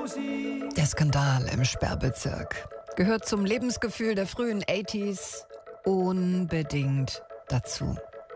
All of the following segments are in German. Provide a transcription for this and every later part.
Der Skandal im Sperrbezirk gehört zum Lebensgefühl der frühen 80s unbedingt dazu.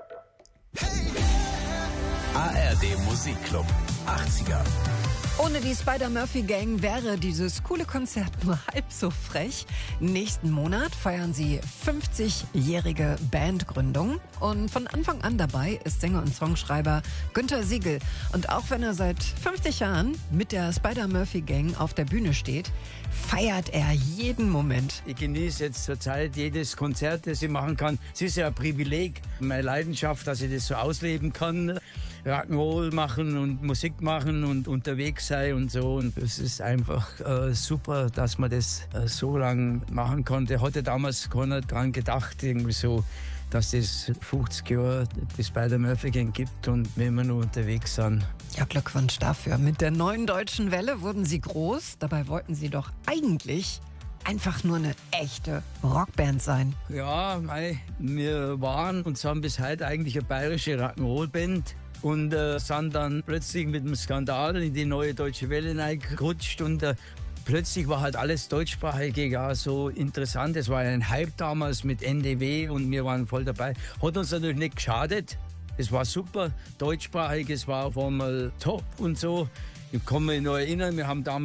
ARD Musikclub 80er. Ohne die Spider-Murphy-Gang wäre dieses coole Konzert nur halb so frech. Nächsten Monat feiern sie 50-jährige Bandgründung. Und von Anfang an dabei ist Sänger und Songschreiber Günther Siegel. Und auch wenn er seit 50 Jahren mit der Spider-Murphy-Gang auf der Bühne steht, feiert er jeden Moment. Ich genieße jetzt zurzeit jedes Konzert, das ich machen kann. Es ist ja ein Privileg, meine Leidenschaft, dass ich das so ausleben kann. Rock'n'Roll machen und Musik machen und unterwegs sein und so. Und es ist einfach super, dass man das so lang machen konnte. Hatte damals keiner dran gedacht, irgendwie so, dass es 50 Jahre die Spider-Murphy-Gang gibt und wir immer nur unterwegs sind. Ja, Glückwunsch dafür. Mit der neuen deutschen Welle wurden sie groß. Dabei wollten sie doch eigentlich einfach nur eine echte Rockband sein. Ja, wir waren und sind bis heute eigentlich eine bayerische Rock'n'Roll-Band. Und sind dann plötzlich mit dem Skandal in die neue deutsche Welle reingerutscht und plötzlich war halt alles deutschsprachig ja so interessant. Es war ein Hype damals mit NDW und wir waren voll dabei. Hat uns natürlich nicht geschadet. Es war super deutschsprachig, es war auf einmal top und so. Ich kann mich noch erinnern, wir haben damals